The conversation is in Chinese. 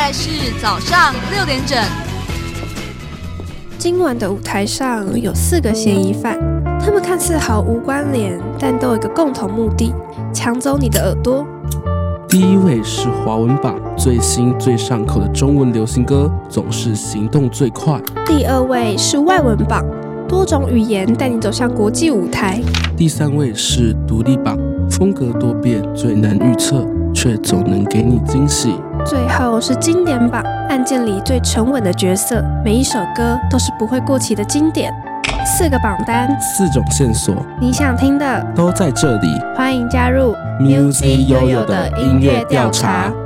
在是早上6点整。 今晚的舞台上有4个嫌疑犯，他们看似毫无关联，但都有一个共同目的：抢走你的耳朵。 第一位是华文榜最新最上口的中文流行歌，总是行动最快。 第2位是外文榜，多种语言带你走向国际舞台。 第3位是独立榜，风格多变，最难预测，却总能给你惊喜。 最后是经典榜，案件里最沉稳的角色，每一首歌都是不会过期的经典。4个榜单 ，4种线索， 你想听的都在这里。 欢迎加入 Music Yoyo 的音乐调查。